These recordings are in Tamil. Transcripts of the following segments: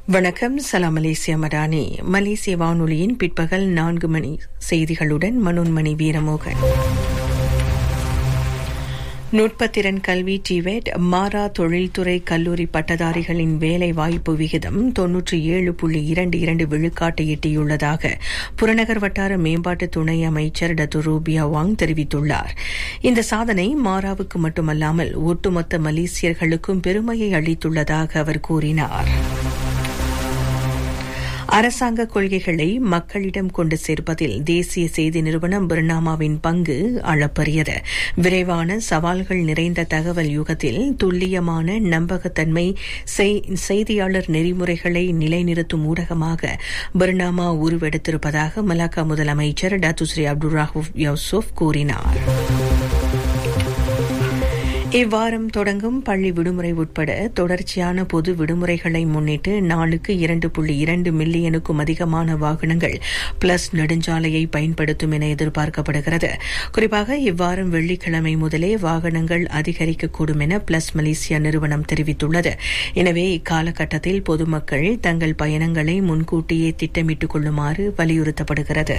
வணக்கம். சலாம் மலேசியா மடானி. மலேசிய வானொலியின் பிற்பகல் 4 மணி செய்திகளுடன் மனோன்மணி வீரமோகன். நுட்பத்திறன் கல்வி டிவெட் மாரா தொழில்துறை கல்லூரி பட்டதாரிகளின் வேலை வாய்ப்பு விகிதம் 97.22 விழுக்காட்டை எட்டியுள்ளதாக புறநகர் வட்டார மேம்பாட்டு துணை அமைச்சர் டத்து ரூபியா வாங் தெரிவித்துள்ளார். இந்த சாதனை மாராவுக்கு மட்டுமல்லாமல் ஒட்டுமொத்த மலேசியர்களுக்கும் பெருமையை அளித்துள்ளதாக அவர் கூறினார். அரசாங்க கொள்கைகளை மக்களிடம் கொண்டு சேர்ப்பதில் தேசிய செய்தி நிறுவனம் பர்னாமாவின் பங்கு அளப்பரியது. விரைவான சவால்கள் நிறைந்த தகவல் யுகத்தில் துல்லியமான நம்பகத்தன்மை செய்தியாளர் நெறிமுறைகளை நிலைநிறுத்தும் ஊடகமாக பர்னாமா உருவெடுத்திருப்பதாக மலாக்கா முதலமைச்சர் டத்து ஸ்ரீ அப்துல் ரஹூப் யூசுப் கூறினார். இவ்வாரம் தொடங்கும் பள்ளி விடுமுறை உட்பட தொடர்ச்சியான பொது விடுமுறைகளை முன்னிட்டு நாளுக்கு 2.2 மில்லியனுக்கும் அதிகமான வாகனங்கள் பிளஸ் நெடுஞ்சாலையை பயன்படுத்தும் என எதிர்பார்க்கப்படுகிறது. குறிப்பாக இவ்வாரம் வெள்ளிக்கிழமை முதலே வாகனங்கள் அதிகரிக்கக்கூடும் என பிளஸ் மலேசியா நிறுவனம் தெரிவித்துள்ளது. எனவே இக்காலகட்டத்தில் பொதுமக்கள் தங்கள் பயணங்களை முன்கூட்டியே திட்டமிட்டுக் கொள்ளுமாறு வலியுறுத்தப்படுகிறது.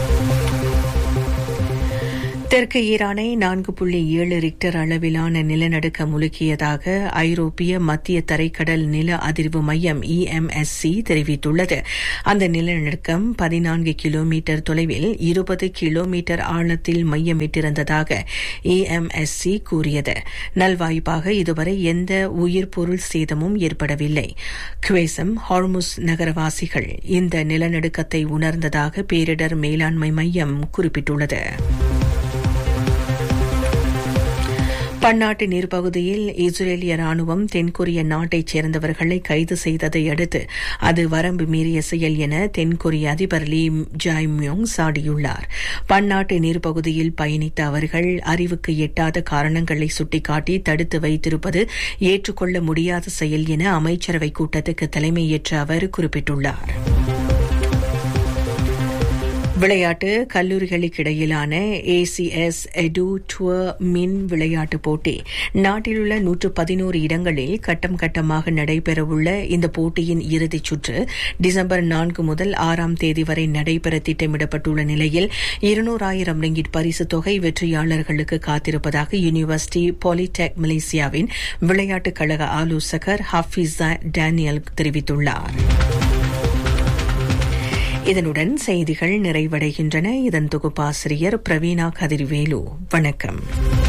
தெற்கு ஈரானை 4.7 ரிக்டர் அளவிலான நிலநடுக்கம் உலுக்கியதாக ஐரோப்பிய மத்திய தரைக்கடல் நில அதிர்வு மையம் EMSC தெரிவித்துள்ளது. அந்த நிலநடுக்கம் 14 கிலோமீட்டர் தொலைவில் 20 கிலோமீட்டர் ஆழத்தில் மையமிட்டிருந்ததாக EMSC கூறியது. நல்வாய்ப்பாக இதுவரை எந்த உயிர் பொருள் சேதமும் ஏற்படவில்லை. குவேசம் ஹார்முஸ் நகரவாசிகள் இந்த நிலநடுக்கத்தை உணர்ந்ததாக பேரிடர் மேலாண்மை மையம் குறிப்பிட்டுள்ளது. பன்னாட்டு நீர்ப்பகுதியில் இஸ்ரேலிய ராணுவம் தென்கொரிய நாட்டைச் சேர்ந்தவர்களை கைது செய்ததை அடுத்து அது வரம்பு மீறிய செயல் என தென்கொரிய அதிபர் லீ ஜாய்-மியோங் சாடியுள்ளார். பன்னாட்டு நீர்ப்பகுதியில் பயணித்த அவர்கள் அறிவுக்கு எட்டாத காரணங்களை சுட்டிக்காட்டி தடுத்து வைத்திருப்பது ஏற்றுக்கொள்ள முடியாத செயல் என அமைச்சரவை கூட்டத்துக்கு தலைமையேற்ற அவர் குறிப்பிட்டுள்ளார். விளையாட்டு கல்லூரிகளுக்கிடையிலான ACS எடு டூர் மின் விளையாட்டுப் போட்டி நாட்டிலுள்ள 111 இடங்களில் கட்டம் கட்டமாக நடைபெறவுள்ள இந்த போட்டியின் இறுதிச் சுற்று டிசம்பர் 4 முதல் 6ஆம் தேதி வரை நடைபெற திட்டமிடப்பட்டுள்ள நிலையில் 200,000 ரிங்கிட் பரிசுத் தொகை வெற்றியாளர்களுக்கு காத்திருப்பதாக யூனிவர்சிட்டி பாலிடெக் மலேசியாவின் விளையாட்டுக் கழக ஆலோசகர் ஹாஃபிஸ் டேனியல் தெரிவித்துள்ளார். இதனுடன் செய்திகள் நிறைவடைகின்றன. இதன் தொகுப்பாசிரியர் பிரவீணா கதிர்வேலு. வணக்கம்.